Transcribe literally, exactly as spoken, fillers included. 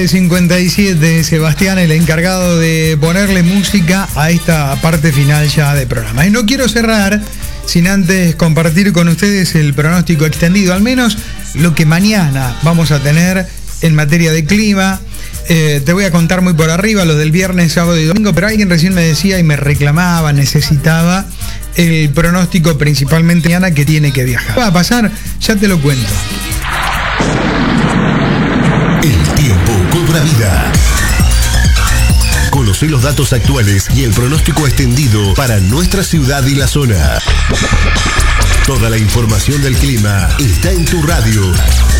cincuenta y siete, Sebastián, el encargado de ponerle música a esta parte final ya de programa. Y no quiero cerrar sin antes compartir con ustedes el pronóstico extendido, al menos lo que mañana vamos a tener en materia de clima. Eh, te voy a contar muy por arriba lo del viernes, sábado y domingo, pero alguien recién me decía y me reclamaba, necesitaba el pronóstico principalmente mañana que tiene que viajar. ¿Qué va a pasar? Ya te lo cuento. El tiempo cobra vida. Conoce los datos actuales y el pronóstico extendido para nuestra ciudad y la zona. Toda la información del clima está en tu radio.